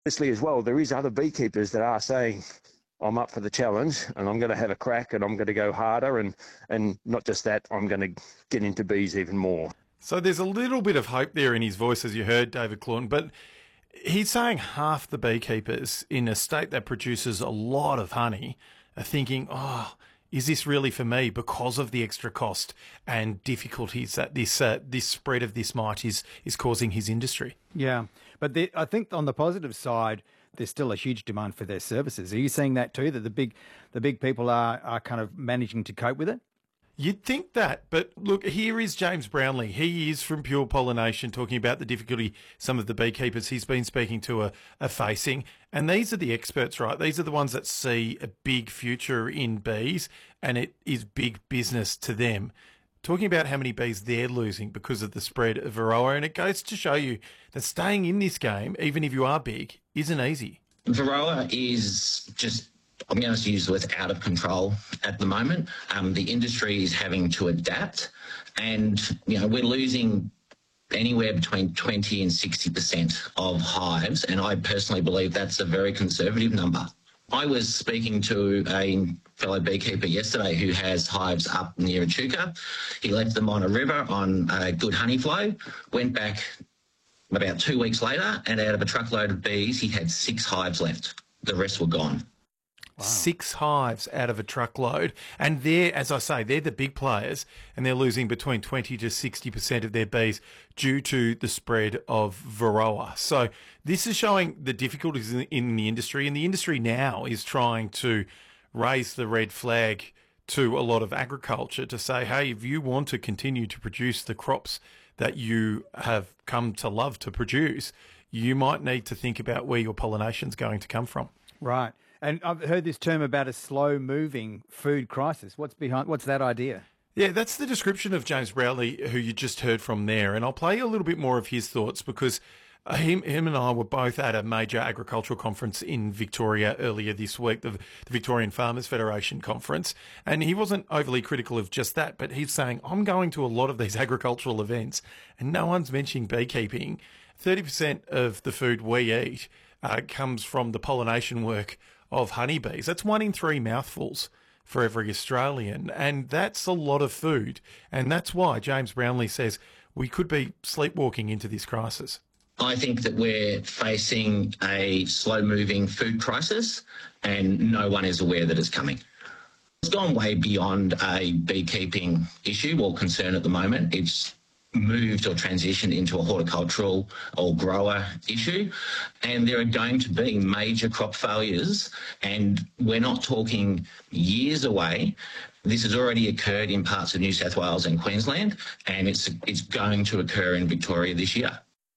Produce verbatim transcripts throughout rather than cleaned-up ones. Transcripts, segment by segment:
Honestly, as well, there is other beekeepers that are saying, I'm up for the challenge and I'm going to have a crack and I'm going to go harder. And, and not just that, I'm going to get into bees even more. So there's a little bit of hope there in his voice, as you heard, David Claughton, but he's saying half the beekeepers in a state that produces a lot of honey are thinking, oh, is this really for me because of the extra cost and difficulties that this uh, this spread of this mite is, is causing his industry? Yeah, but the, I think on the positive side, there's still a huge demand for their services. Are you seeing that too, that the big the big people are, are kind of managing to cope with it? You'd think that, but look, here is James Brownlee. He is from Pure Pollination, talking about the difficulty some of the beekeepers he's been speaking to are, are facing. And these are the experts, right? These are the ones that see a big future in bees, and it is big business to them. Talking about how many bees they're losing because of the spread of Varroa, and it goes to show you that staying in this game, even if you are big, isn't easy. Varroa is just, I'm going to use the word out of control at the moment. Um, the industry is having to adapt, and you know we're losing anywhere between twenty and sixty percent of hives, and I personally believe that's a very conservative number. I was speaking to a fellow beekeeper yesterday who has hives up near Echuca. He left them on a river on a good honey flow, went back about two weeks later, and out of a truckload of bees, he had six hives left. The rest were gone. Wow. Six hives out of a truckload. And they're, as I say, they're the big players, and they're losing between twenty to sixty percent of their bees due to the spread of Varroa. So this is showing the difficulties in, in the industry, and the industry now is trying to raise the red flag to a lot of agriculture to say, hey, if you want to continue to produce the crops that you have come to love to produce, you might need to think about where your pollination is going to come from. Right. And I've heard this term about a slow-moving food crisis. What's behind? What's that idea? Yeah, that's the description of James Brownlee, who you just heard from there. And I'll play a little bit more of his thoughts because him, him and I were both at a major agricultural conference in Victoria earlier this week, the, the Victorian Farmers Federation conference. And he wasn't overly critical of just that, but he's saying, I'm going to a lot of these agricultural events and no one's mentioning beekeeping. thirty percent of the food we eat uh, comes from the pollination work of honeybees. That's one in three mouthfuls for every Australian, and that's a lot of food. And that's why James Brownlee says we could be sleepwalking into this crisis. I think that we're facing a slow-moving food crisis, and no one is aware that it's coming. It's gone way beyond a beekeeping issue or concern at the moment. It's moved or transitioned into a horticultural or grower issue, and there are going to be major crop failures, and we're not talking years away. This has already occurred in parts of New South Wales and Queensland, and it's it's going to occur in Victoria this year.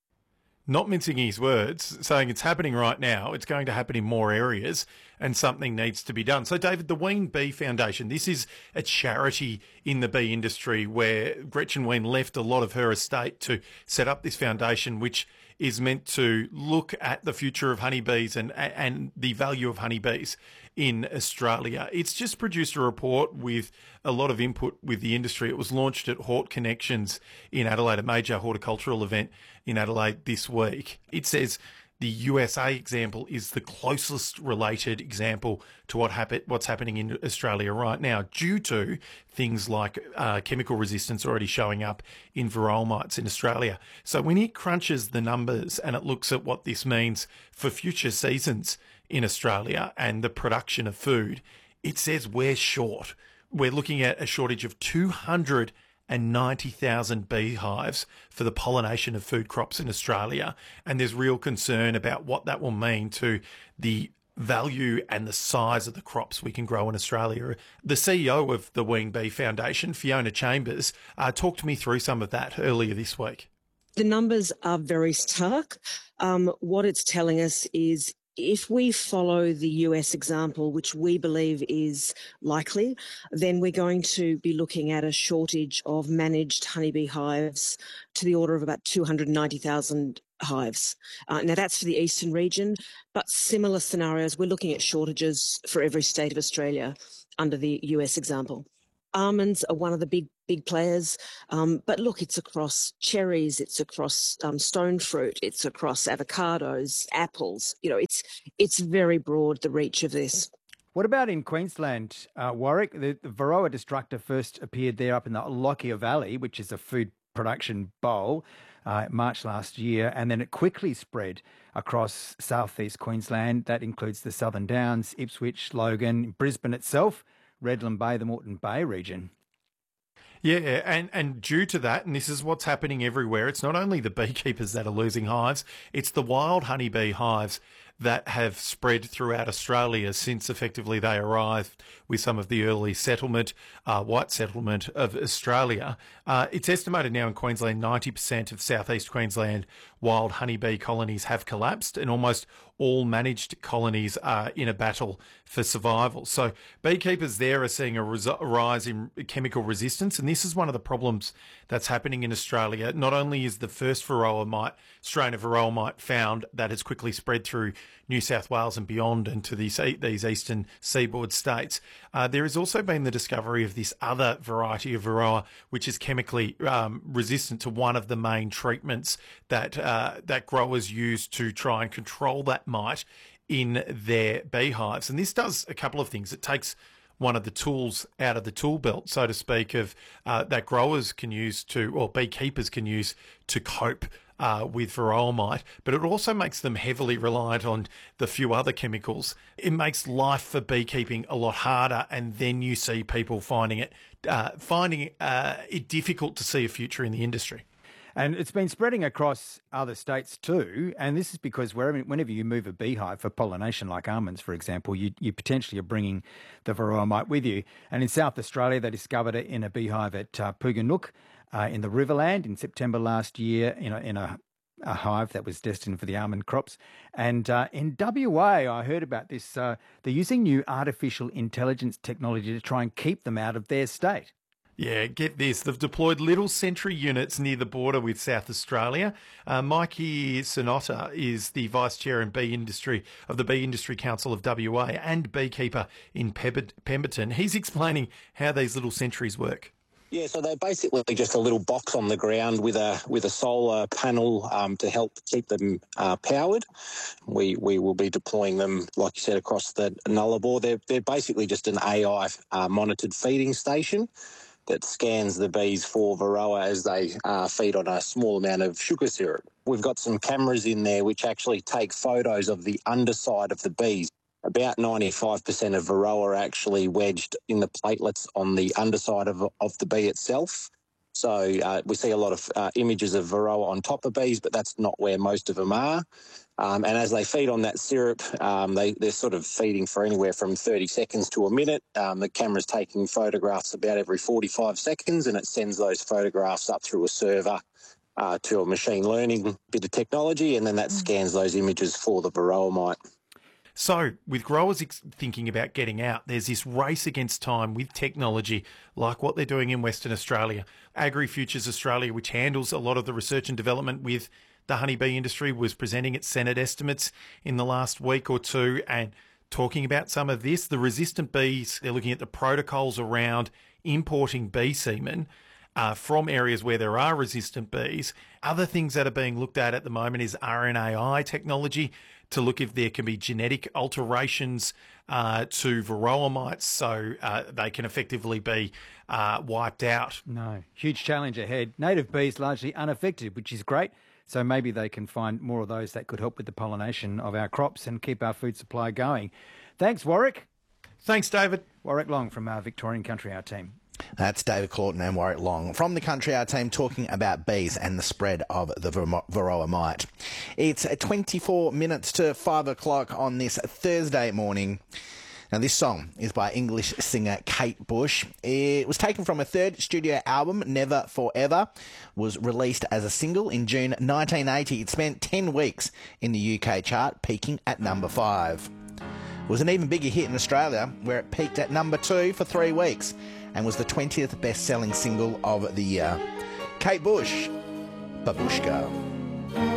Not mincing his words, saying it's happening right now, it's going to happen in more areas, and something needs to be done. So, David, the Ween Bee Foundation, this is a charity in the bee industry where Gretchen Ween left a lot of her estate to set up this foundation, which is meant to look at the future of honeybees and, and the value of honeybees in Australia. It's just produced a report with a lot of input with the industry. It was launched at Hort Connections in Adelaide, a major horticultural event in Adelaide this week. It says the U S A example is the closest related example to what happen, what's happening in Australia right now, due to things like uh, chemical resistance already showing up in varroa mites in Australia. So when it crunches the numbers and it looks at what this means for future seasons in Australia and the production of food, it says we're short. We're looking at a shortage of two hundred ninety thousand beehives for the pollination of food crops in Australia. And there's real concern about what that will mean to the value and the size of the crops we can grow in Australia. The C E O of the Ween Bee Foundation, Fiona Chambers, uh, talked me through some of that earlier this week. The numbers are very stark. Um, what it's telling us is if we follow the U S example, which we believe is likely, then we're going to be looking at a shortage of managed honeybee hives to the order of about two hundred ninety thousand hives. Uh, now, that's for the eastern region, but similar scenarios, we're looking at shortages for every state of Australia under the U S example. almonds are one of the big, big players. Um, but look, it's across cherries, it's across um, stone fruit, it's across avocados, apples. You know, it's it's very broad, the reach of this. What about in Queensland, uh, Warwick? The, the Varroa destructor first appeared there up in the Lockyer Valley, which is a food production bowl, uh, March last year, and then it quickly spread across southeast Queensland. That includes the Southern Downs, Ipswich, Logan, Brisbane itself, Redland Bay, the Moreton Bay region. Yeah, and, and due to that, and this is what's happening everywhere, it's not only the beekeepers that are losing hives, it's the wild honeybee hives that have spread throughout Australia since effectively they arrived with some of the early settlement, uh, white settlement of Australia. Uh, it's estimated now in Queensland ninety percent of southeast Queensland wild honeybee colonies have collapsed, and almost all managed colonies are in a battle for survival. So beekeepers there are seeing a, res- a rise in chemical resistance, and this is one of the problems that's happening in Australia. Not only is the first Varroa mite, strain of Varroa mite found that has quickly spread through New South Wales and beyond into these, these eastern seaboard states, uh, there has also been the discovery of this other variety of Varroa, which is chemically um, resistant to one of the main treatments that uh, that growers use to try and control that mite in their beehives. And this does a couple of things. It takes one of the tools out of the tool belt, so to speak, of uh, that growers can use to, or beekeepers can use to cope uh, with Varroa mite, but it also makes them heavily reliant on the few other chemicals. It makes life for beekeeping a lot harder, and then you see people finding it uh, finding uh, it difficult to see a future in the industry. And it's been spreading across other states too. And this is because wherever, whenever you move a beehive for pollination, like almonds, for example, you, you potentially are bringing the Varroa mite with you. And in South Australia, they discovered it in a beehive at uh, Puganook uh, in the Riverland in September last year in a, in a, a hive that was destined for the almond crops. And uh, in W A, I heard about this. Uh, they're using new artificial intelligence technology to try and keep them out of their state. Yeah, get this. They've deployed little sentry units near the border with South Australia. Uh, Mikey Sonotta is the Vice Chair in Bee Industry of the Bee Industry Council of W A and beekeeper in Pemberton. He's explaining how these little sentries work. Yeah, so they're basically just a little box on the ground with a with a solar panel um, to help keep them uh, powered. We we will be deploying them, like you said, across the Nullarbor. They're they're basically just an A I uh, monitored feeding station that scans the bees for Varroa as they uh, feed on a small amount of sugar syrup. We've got some cameras in there which actually take photos of the underside of the bees. About ninety-five percent of Varroa are actually wedged in the platelets on the underside of, of the bee itself. So uh, we see a lot of uh, images of Varroa on top of bees, but that's not where most of them are. Um, and as they feed on that syrup, um, they, they're sort of feeding for anywhere from thirty seconds to a minute. Um, the camera's taking photographs about every forty-five seconds, and it sends those photographs up through a server uh, to a machine learning bit of technology, and then that scans those images for the Varroa mite. So, with growers ex- thinking about getting out, there's this race against time with technology, like what they're doing in Western Australia. AgriFutures Australia, which handles a lot of the research and development with the honeybee industry, was presenting its Senate estimates in the last week or two and talking about some of this. The resistant bees, they're looking at the protocols around importing bee semen uh, from areas where there are resistant bees. Other things that are being looked at at the moment is R N A I technology to look if there can be genetic alterations uh, to Varroa mites so uh, they can effectively be uh, wiped out. No, huge challenge ahead. Native bees largely unaffected, which is great. So maybe they can find more of those that could help with the pollination of our crops and keep our food supply going. Thanks, Warwick. Thanks, David. Warwick Long from our Victorian Country Hour team. That's David Claughton and Warwick Long from the Country Hour team talking about bees and the spread of the Varroa mite. It's twenty-four minutes to five o'clock on this Thursday morning. Now, this song is by English singer Kate Bush. It was taken from a third studio album, Never Forever, was released as a single in June nineteen eighty. It spent ten weeks in the U K chart, peaking at number five. It was an even bigger hit in Australia, where it peaked at number two for three weeks and was the twentieth best-selling single of the year. Kate Bush, Babushka.